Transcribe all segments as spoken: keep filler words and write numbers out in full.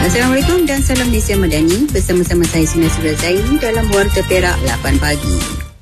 Assalamualaikum dan salam Malaysia Madani. Bersama-sama saya Sina Surya Zaini dalam Warta Perak lapan pagi.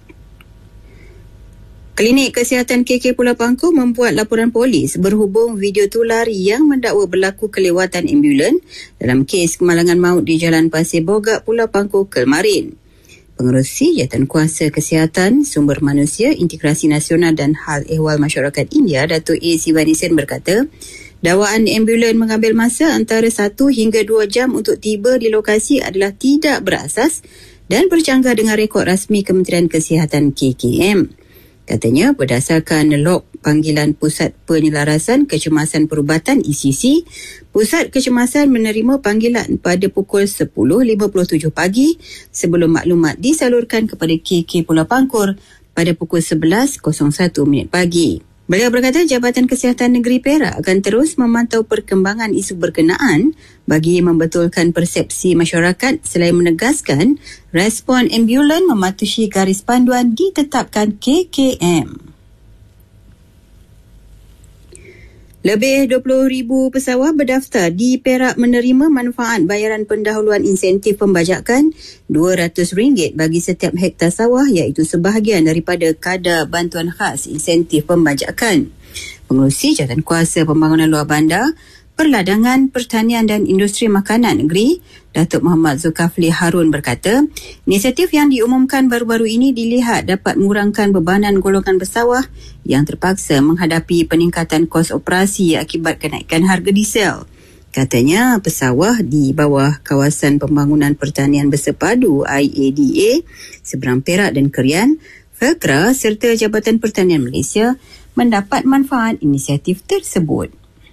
Klinik Kesihatan K K Pulau Pangkor membuat laporan polis berhubung video tular yang mendakwa berlaku kelewatan ambulan dalam kes kemalangan maut di Jalan Pasir Bogak, Pulau Pangkor kemarin. Pengerusi Jawatankuasa Kesihatan, Sumber Manusia, Integrasi Nasional dan Hal Ehwal Masyarakat India, Datuk A. Sivanisen berkata, dakwaan ambulan mengambil masa antara satu hingga dua jam untuk tiba di lokasi adalah tidak berasas dan bercanggah dengan rekod rasmi Kementerian Kesihatan K K M. Katanya, berdasarkan log panggilan Pusat Penyelarasan Kecemasan Perubatan E C C, Pusat Kecemasan menerima panggilan pada pukul sepuluh lima puluh tujuh pagi sebelum maklumat disalurkan kepada K K Pulau Pangkor pada pukul sebelas satu minit pagi. Beliau berkata Jabatan Kesihatan Negeri Perak akan terus memantau perkembangan isu berkenaan bagi membetulkan persepsi masyarakat selain menegaskan respon ambulan mematuhi garis panduan ditetapkan K K M. Lebih dua puluh ribu pesawah berdaftar di Perak menerima manfaat bayaran pendahuluan insentif pembajakan dua ratus ringgit bagi setiap hektar sawah, iaitu sebahagian daripada kadar bantuan khas insentif pembajakan. Pengerusi Jawatankuasa Pembangunan Luar Bandar, Perladangan, Pertanian dan Industri Makanan Negeri, Datuk Muhammad Zulkifli Harun berkata, inisiatif yang diumumkan baru-baru ini dilihat dapat mengurangkan bebanan golongan bersawah yang terpaksa menghadapi peningkatan kos operasi akibat kenaikan harga diesel. Katanya, pesawah di bawah Kawasan Pembangunan Pertanian Bersepadu I A D A, Seberang Perak dan Kerian, Felkra serta Jabatan Pertanian Malaysia mendapat manfaat inisiatif tersebut.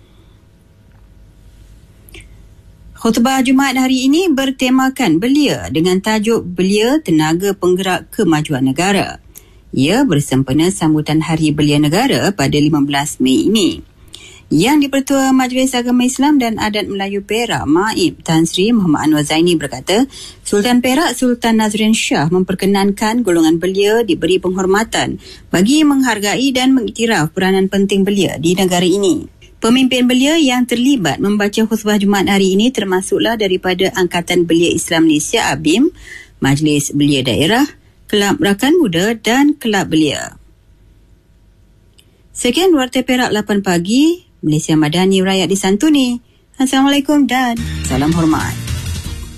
Khutbah Jumaat hari ini bertemakan belia dengan tajuk Belia Tenaga Penggerak Kemajuan Negara. Ia bersempena sambutan Hari Belia Negara pada lima belas Mei ini. Yang di-Pertua Majlis Agama Islam dan Adat Melayu Perak, Maib Tan Sri Muhammad Anwar Zaini berkata, Sultan Perak Sultan Nazrin Shah memperkenankan golongan belia diberi penghormatan bagi menghargai dan mengiktiraf peranan penting belia di negara ini. Pemimpin belia yang terlibat membaca khutbah Jumaat hari ini termasuklah daripada Angkatan Belia Islam Malaysia A B I M, Majlis Belia Daerah, Kelab Rakan Muda dan Kelab Belia. Sekian Warta Perak lapan pagi, Malaysia Madani Rakyat Disantuni. Assalamualaikum dan salam hormat.